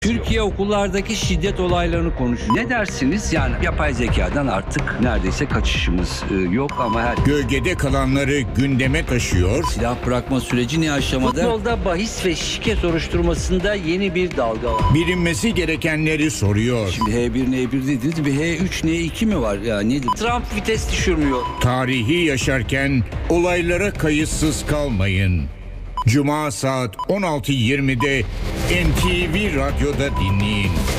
Türkiye okullardaki şiddet olaylarını konuşuyor. Ne dersiniz? Yani yapay zekadan artık neredeyse kaçışımız yok ama her... Gölgede kalanları gündeme taşıyor. Silah bırakma süreci ne aşamada? Futbolda bahis ve şike soruşturmasında yeni bir dalga var. Bilinmesi gerekenleri soruyor. Şimdi H1 N1 dediniz, bir H3 N2 mi var? Ya nedir? Trump vites düşürmüyor. Tarihi yaşarken olaylara kayıtsız kalmayın. Cuma saat 16.20'de NTV Radyo'da dinleyin.